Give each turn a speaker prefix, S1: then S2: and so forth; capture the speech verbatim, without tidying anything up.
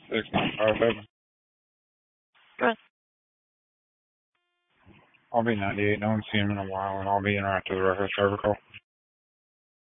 S1: six nine five seven.
S2: Good.
S1: I'll be ninety-eight. No one's seen him in a while, and I'll be interactive with the reference driver call.